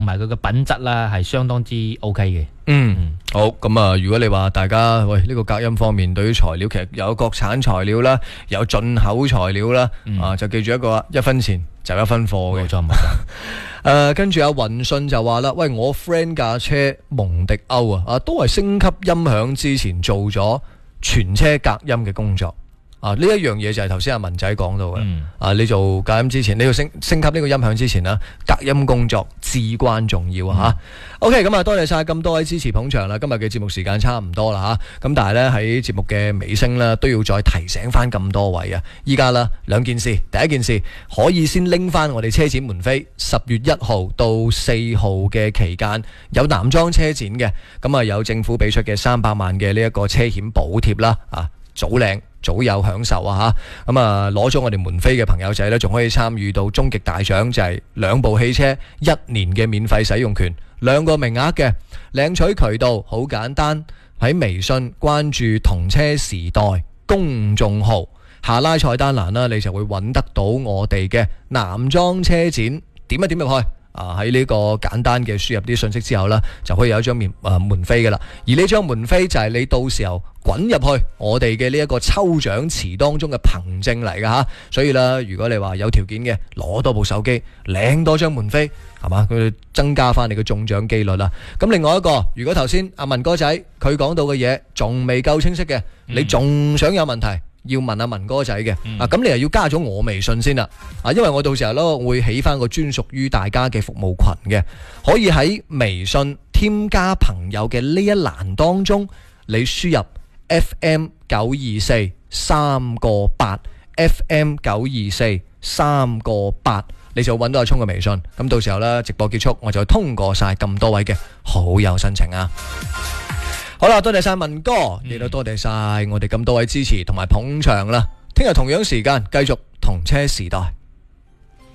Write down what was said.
同埋佢嘅品質啦係相當之 OK 嘅。 好，咁啊，如果你話大家喂呢個隔音方面對於材料，其實有國產材料啦，有進口材料啦，就記住一個1分錢就1分貨嘅。 冇錯冇錯。 跟住阿雲信就話啦，喂，我 friend 架車蒙迪歐都係升級音響之前做咗全車隔音嘅工作。呢一樣嘢就係頭先阿文仔講到嘅。你做隔音之前，你要升級呢個音響之前啦，隔音工作至關重要啊！ OK， 咁啊，多謝晒咁多位支持捧場啦。今日嘅節目時間差唔多啦吓，咁但係呢，喺節目嘅尾聲啦，都要再提醒翻咁多位啊！依家啦2件事，第一件事可以先拎翻我哋車展門飛，10月1號到4號嘅期間有男裝車展嘅，咁啊有政府俾出嘅300萬嘅呢一個車險補貼啦，早領早有享受啊吓，咁啊攞咗我哋門飛嘅朋友仔呢，仲可以參與到終極大獎，就係2部汽車1年嘅免費使用權，2個名額嘅。領取渠道好簡單，喺微信關注同車時代公眾號，下拉菜單欄啦，你就會揾得到我哋嘅男裝車展，點一點入去。喺呢個簡單嘅輸入啲信息之後呢，就可以有一張門飛㗎啦。而呢張門飛就係你到時候滾入去我哋嘅呢一個抽獎池當中嘅憑證嚟㗎吓。所以啦，如果你話有條件嘅，攞多部手機領多張門飛，係嘛，佢增加翻你嘅中獎機率啦。咁另外一個，如果頭先阿文哥仔佢講到嘅嘢仲未夠清晰嘅，你仲想有問題要問阿文哥仔嘅，咁你又要加咗我微信先啦，因為我到時候咧會起翻個專屬於大家嘅服務群嘅，可以喺微信添加朋友嘅呢一欄當中，你輸入 FM924 3個8 FM924 3個8，你就揾到阿聰嘅微信。咁到時候咧直播結束，我就通過晒咁多位嘅好友申請啊。好啦，多謝晒文哥，亦都多謝晒我哋咁多位支持同埋捧場啦。聽日同樣時間繼續同車時代。